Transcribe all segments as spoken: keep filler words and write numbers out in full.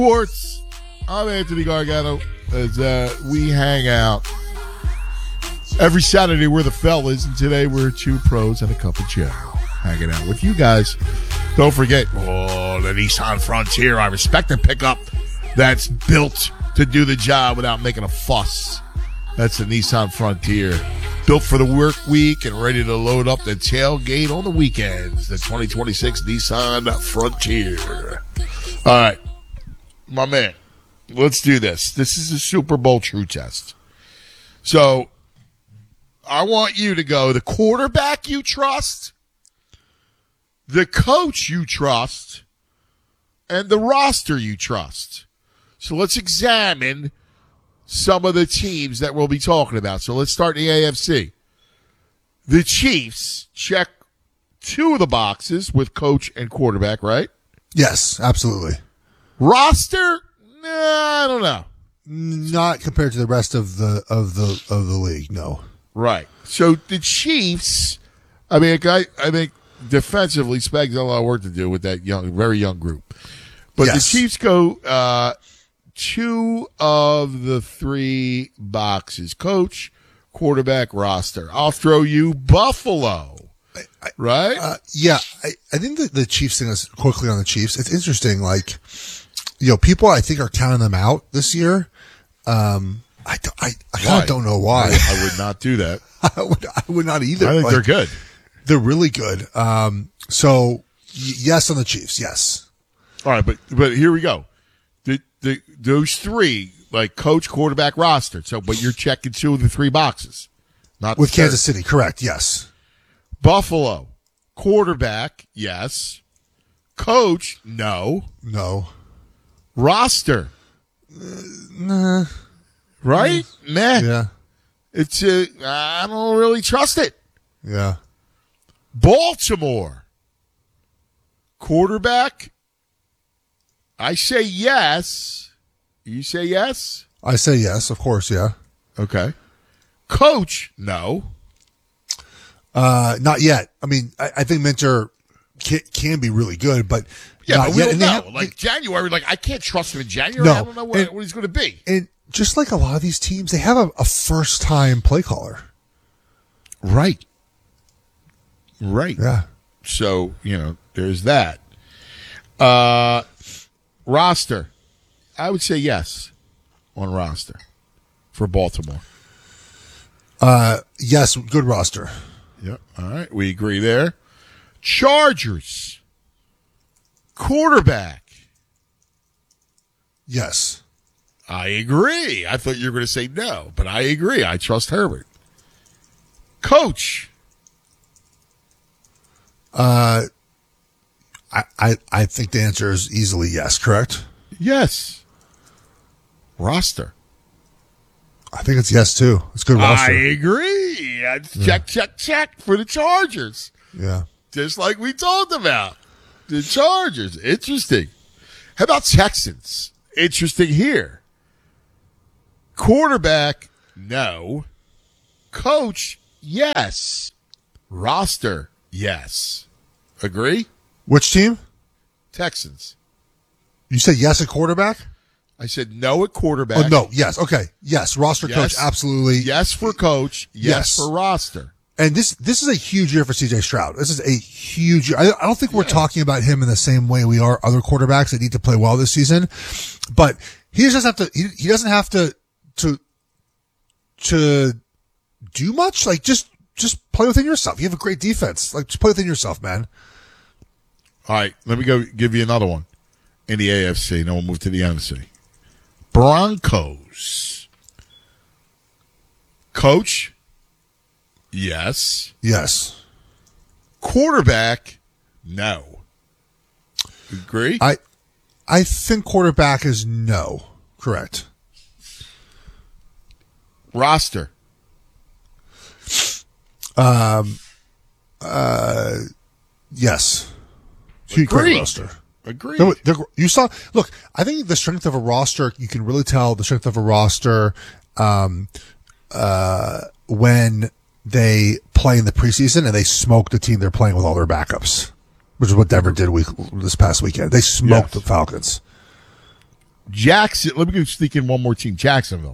Sports. I'm Anthony Gargano as uh, we hang out every Saturday. We're the fellas, and today we're two pros and a cup of Joe hanging out with you guys. Don't forget, oh, the Nissan Frontier. I respect the pickup that's built to do the job without making a fuss. That's the Nissan Frontier, built for the work week and ready to load up the tailgate on the weekends. The twenty twenty-six Nissan Frontier. All right. My man, let's do this. This is a Super Bowl true test. So, I want you to go the quarterback you trust, the coach you trust, and the roster you trust. So, let's examine some of the teams that we'll be talking about. So, let's start in the A F C. The Chiefs check two of the boxes with coach and quarterback, right? Yes, absolutely. Roster? Nah, I don't know. Not compared to the rest of the of the of the league, no. Right. So the Chiefs, I mean, I, I think defensively, Spags got a lot of work to do with that young, very young group. But Yes. the Chiefs go uh, two of the three boxes: coach, quarterback, roster. I'll throw you Buffalo. I, I, right? Uh, yeah, I, I think that the Chiefs thing is quickly on the Chiefs. It's interesting, like, you know, people I think are counting them out this year. Um, I, don't- I, I kind of don't know why. I, I would not do that. I would, I would not either. I think Like, they're good. They're really good. Um, so y- yes on the Chiefs, yes. All right, but but here we go. The, the those three, like coach, quarterback, roster. So, but you're checking two of the three boxes, not With the Kansas third. City, correct? Yes. Buffalo, quarterback, yes. Coach, no. No. Roster, Nah. right? Meh. Yeah. It's uh, I don't really trust it. Yeah. Baltimore, quarterback. I say yes. You say yes? I say yes, of course. Yeah. Okay. Coach, no. Uh, not yet. I mean, I, I think Minter can, can be really good, but Yeah, not but we yet. don't And they know. have- like January, like I can't trust him in January. No. I don't know what, And- what he's going to be. and just like a lot of these teams, they have a, a first time play caller. Right. Right. Yeah. So, you know, there's that. Uh, roster. I would say yes on roster for Baltimore. Uh, yes, good roster. Yep. All right. We agree there. Chargers. Quarterback. Yes. I agree. I thought you were going to say no, but I agree. I trust Herbert. Coach. Uh, I, I, I think the answer is easily yes, correct? Yes. Roster. I think it's yes too. It's good I roster. agree. That's check, check, check for the Chargers. Yeah. Just like we talked about. The Chargers. Interesting. How about Texans? Interesting here. Quarterback, no. Coach, yes. Roster, yes. Agree? Which team? Texans. You said yes at quarterback? I said no at quarterback. Oh, no. Yes. Okay. Yes. Roster Yes. coach. Absolutely. Yes for coach. Yes, Yes. for roster. And this this is a huge year for C J Stroud. This is a huge year. I, I don't think we're Yeah. talking about him in the same way we are other quarterbacks that need to play well this season. But he just have to. He, he doesn't have to to to do much. Like just just play within yourself. You have a great defense. Like just play within yourself, man. All right, let me go give you another one in the A F C. Then we'll move to the N F C. Broncos. Coach, yes. Yes. Quarterback, no. Agree? I I think quarterback is no. Correct. Roster. Um. Uh. Yes. Huge great Agreed. roster. Agreed. They're- they're- you saw. Look, I think the strength of a roster. You can really tell the strength of a roster um, uh, when they play in the preseason and they smoke the team they're playing with all their backups, which is what Denver did week this past weekend. They smoked Yes. the Falcons. Jackson. Let me go sneak in one more team. Jacksonville.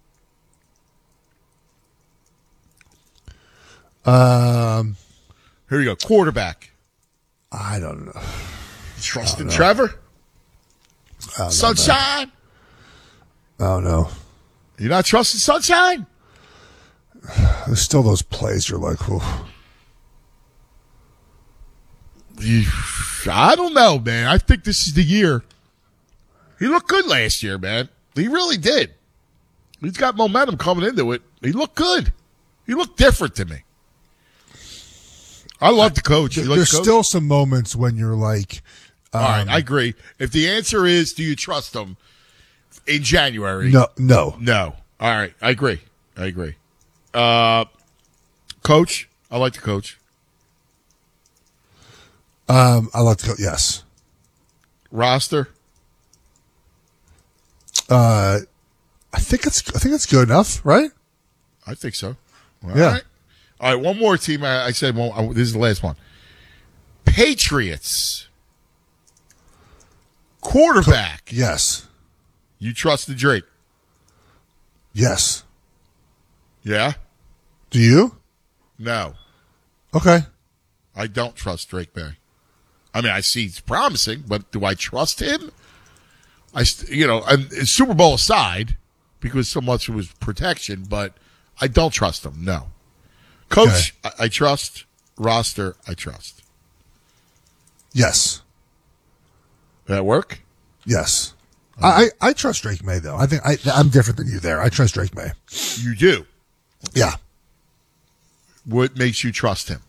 Um, Here you go. Quarterback. I don't know. Trust in Trevor? I don't Sunshine? know. Oh no. You're not trusting Sunshine? There's still those plays. You're like, whew. You, I don't know, man. I think this is the year. He looked good last year, man. He really did. He's got momentum coming into it. He looked good. He looked different to me. I love the coach. You like There's the coach? still some moments when you're like, um, All right, I agree. If the answer is, do you trust him in January? no, no. No. All right, I agree. I agree. Uh, coach, I like the coach. Um, I like to go. Yes. Roster, Uh, I think it's. I think it's good enough, right? I think so. All Yeah. right. All right, one more team. I, I said one. This is the last one. Patriots. Quarterback. Yes. You trusted Drake. Yes. Yeah? Do you? No. Okay. I don't trust Drake May. I mean, I see it's promising, but do I trust him? I, st- you know, and, and Super Bowl aside, because so much was protection, but I don't trust him. No. Coach, Okay. I, I trust. Roster, I trust. Yes. Did that work? Yes. I, I, I trust Drake May though. I think I, I'm different than you there. I trust Drake May. You do. Yeah. What makes you trust him?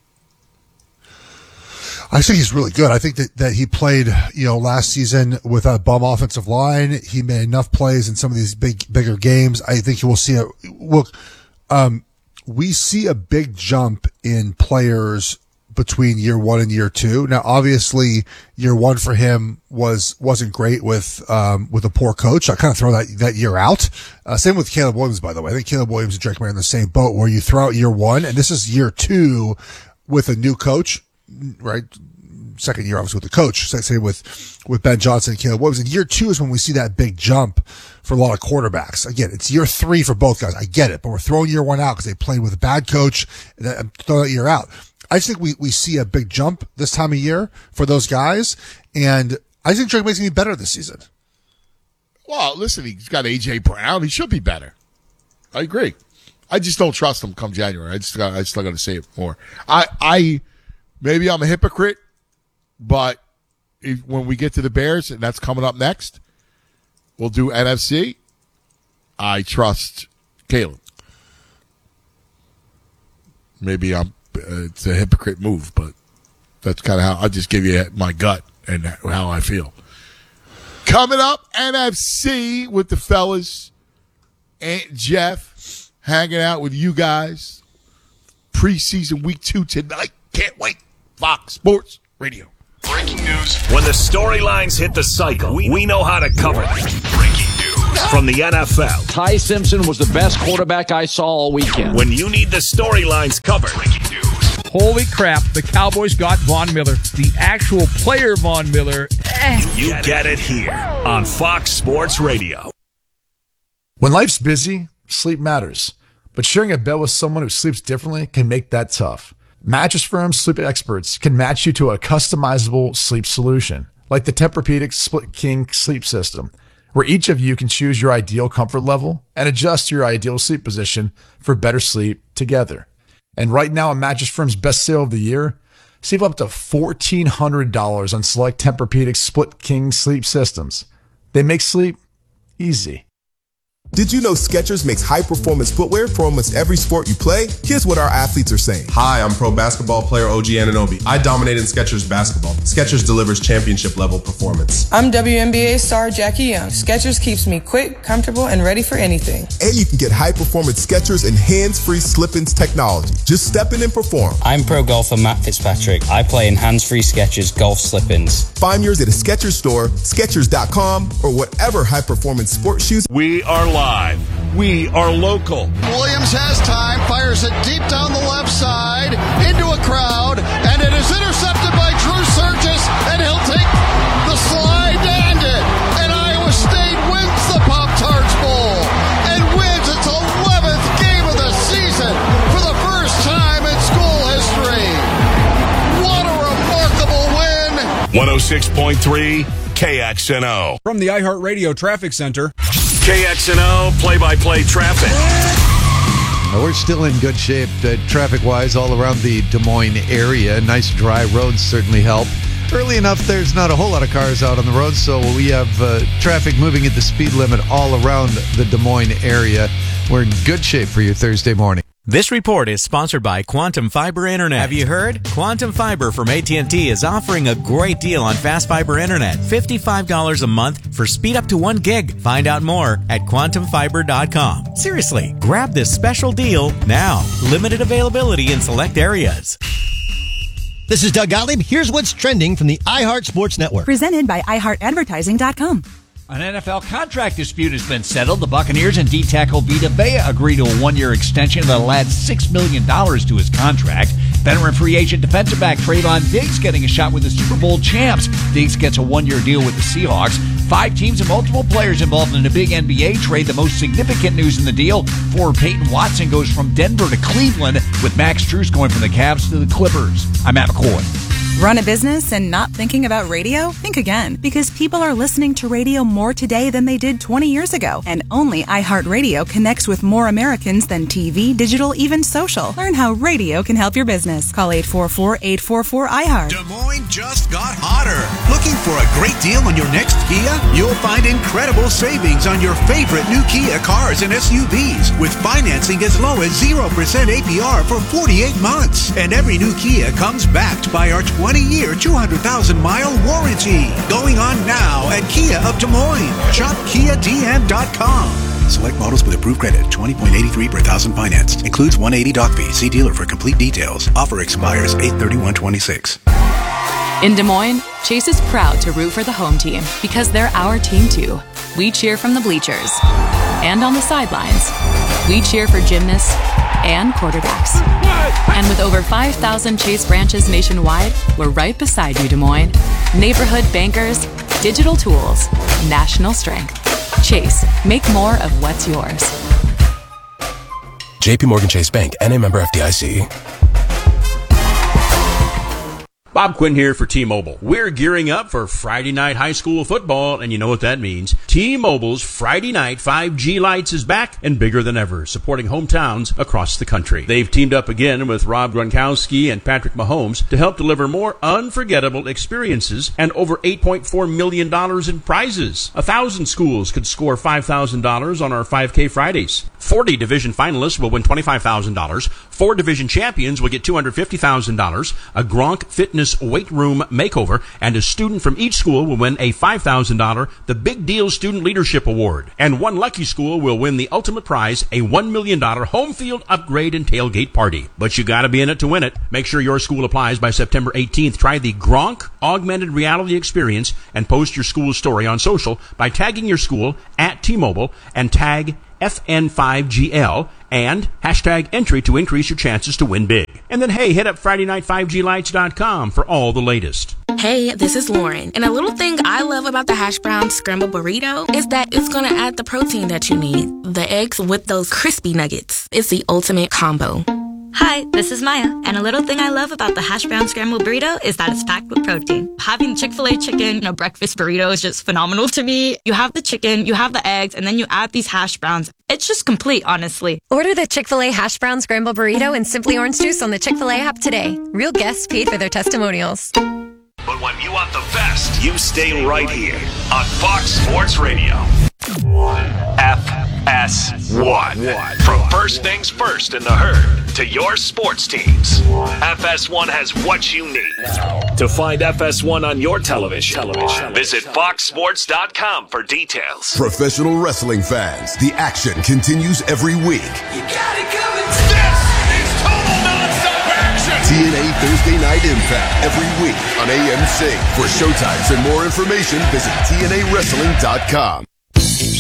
I think he's really good. I think that, that he played, you know, last season with a bum offensive line. He made enough plays in some of these big, bigger games. I think you will see a, look, um, we see a big jump in players between year one and year two. Now, obviously, year one for him was, wasn't great with, um, with a poor coach. I kind of throw that, that year out. Uh, same with Caleb Williams, by the way. I think Caleb Williams and Drake May are in the same boat where you throw out year one, and this is year two with a new coach, right? Second year, obviously, with the coach. So say with, with Ben Johnson and Caleb Williams. And year two is when we see that big jump for a lot of quarterbacks. Again, it's year three for both guys. I get it, but we're throwing year one out because they played with a bad coach. And I'm throwing that year out. I just think we, we see a big jump this time of year for those guys. And I think Drake May's going to be better this season. Well, listen, he's got A J Brown. He should be better. I agree. I just don't trust him come January. I just got, I still got to say it more. I, I, maybe I'm a hypocrite, but if, when we get to the Bears, and that's coming up next, we'll do N F C. I trust Caleb. Maybe I'm, uh, it's a hypocrite move, but that's kind of how, I'll just give you my gut and how I feel. Coming up, N F C with the fellas. Aunt Jeff hanging out with you guys. Preseason week two tonight. Can't wait. Fox Sports Radio. Breaking news. When the storylines hit the cycle, we, we know how to cover them. Breaking news from the N F L. Ty Simpson was the best quarterback I saw all weekend. When you need the storylines covered. Breaking news. Holy crap, the Cowboys got Von Miller. The actual player Von Miller. Eh. You get it here on Fox Sports Radio. When life's busy, sleep matters. But sharing a bed with someone who sleeps differently can make that tough. Mattress Firm's sleep experts can match you to a customizable sleep solution, like the Tempur-Pedic Split King sleep system, where each of you can choose your ideal comfort level and adjust your ideal sleep position for better sleep together. And right now, a Mattress Firm's best sale of the year, save up to fourteen hundred dollars on select Tempur-Pedic Split King sleep systems. They make sleep easy. Did you know Skechers makes high-performance footwear for almost every sport you play? Here's what our athletes are saying. Hi, I'm pro basketball player O G Anunoby. I dominate in Skechers basketball. Skechers delivers championship-level performance. I'm W N B A star Jackie Young. Skechers keeps me quick, comfortable, and ready for anything. And you can get high-performance Skechers and hands-free slip-ins technology. Just step in and perform. I'm pro golfer Matt Fitzpatrick. I play in hands-free Skechers golf slip-ins. Find yours at a Skechers store, Skechers dot com, or whatever high-performance sports shoes. We are live. We are local. Williams has time, fires it deep down the left side, into a crowd, and it is intercepted by Drew Surgis, and he'll take the slide to end it. And Iowa State one oh six point three K X N O. From the iHeartRadio Traffic Center. K X N O play-by-play traffic. Well, we're still in good shape uh, traffic-wise all around the Des Moines area. Nice dry roads certainly help. Early enough, there's not a whole lot of cars out on the road, so we have uh, traffic moving at the speed limit all around the Des Moines area. We're in good shape for your Thursday morning. This report is sponsored by Quantum Fiber Internet. Have you heard? Quantum Fiber from A T and T is offering a great deal on fast fiber internet. fifty-five dollars a month for speed up to one gig. Find out more at quantum fiber dot com. Seriously, grab this special deal now. Limited availability in select areas. This is Doug Gottlieb. Here's what's trending from the iHeart Sports Network. Presented by i heart advertising dot com. An N F L contract dispute has been settled. The Buccaneers and D-tackle Vita Vea agreed to a one-year extension that'll add six million dollars to his contract. Veteran free agent defensive back Trayvon Diggs getting a shot with the Super Bowl champs. Diggs gets a one-year deal with the Seahawks. Five teams and multiple players involved in a big N B A trade. The most significant news in the deal, forward Peyton Watson goes from Denver to Cleveland, with Max Strus going from the Cavs to the Clippers. I'm Matt McCoy. Run a business and not thinking about radio? Think again, because people are listening to radio more today than they did twenty years ago. And only iHeartRadio connects with more Americans than T V, digital, even social. Learn how radio can help your business. Call eight four four, eight four four, I heart. Des Moines just got hotter. Looking for a great deal on your next Kia? You'll find incredible savings on your favorite new Kia cars and S U Vs, with financing as low as zero percent A P R for forty-eight months. And every new Kia comes backed by our twenty-year, two hundred thousand mile warranty. Going on now at Kia of Des Moines. Shop Kia D M dot com. Select models with approved credit, twenty point eight three per thousand financed. Includes one hundred eighty doc fee. See dealer for complete details. Offer expires eight thirty-one twenty-six. In Des Moines, Chase is proud to root for the home team because they're our team too. We cheer from the bleachers and on the sidelines. We cheer for gymnasts and quarterbacks. And with over five thousand Chase branches nationwide, we're right beside you, Des Moines. Neighborhood bankers, digital tools, national strength. Chase, make more of what's yours. J P Morgan Chase Bank, N A member F D I C. Bob Quinn here for T-Mobile. We're gearing up for Friday night high school football, and you know what that means. T-Mobile's Friday night five G Lights is back and bigger than ever, supporting hometowns across the country. They've teamed up again with Rob Gronkowski and Patrick Mahomes to help deliver more unforgettable experiences and over eight point four million dollars in prizes. A thousand schools could score five thousand dollars on our five K Fridays. forty division finalists will win twenty-five thousand dollars. Four division champions will get two hundred fifty thousand dollars. A Gronk Fitness weight room makeover, and a student from each school will win a five thousand dollars The Big Deal Student Leadership Award. And one lucky school will win the ultimate prize, a one million dollars home field upgrade and tailgate party. But you gotta be in it to win it. Make sure your school applies by September eighteenth. Try the Gronk Augmented Reality Experience and post your school story on social by tagging your school at T-Mobile and tag F N five G L and hashtag entry to increase your chances to win big. And then, hey, hit up Friday night five G lights dot com for all the latest. Hey, this is Lauren. And a little thing I love about the hash brown scrambled burrito is that it's going to add the protein that you need. The eggs with those crispy nuggets. It's the ultimate combo. Hi, this is Maya, and a little thing I love about the hash brown scrambled burrito is that it's packed with protein. Having Chick-fil-A chicken in a breakfast burrito is just phenomenal to me. You have the chicken, you have the eggs, and then you add these hash browns. It's just complete, honestly. Order the Chick-fil-A hash brown scrambled burrito and Simply Orange Juice on the Chick-fil-A app today. Real guests paid for their testimonials. But when you want the best, you stay right here on Fox Sports Radio. F S one. From first things first in the herd to your sports teams, F S one has what you need. To find F S one on your television, television. visit fox sports dot com for details. Professional wrestling fans, the action continues every week. You got it coming. This is total nonstop action. T N A Thursday Night Impact every week on A M C. For showtimes and more information, visit T N A wrestling dot com.